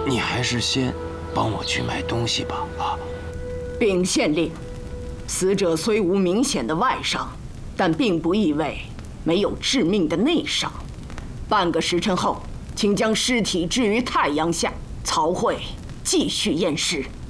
你还是先帮我去买东西吧。啊， 禀县令，死者虽无明显的外伤，但并不意味没有致命的内伤。半个时辰后，请将尸体置于太阳下，曹慧继续验尸。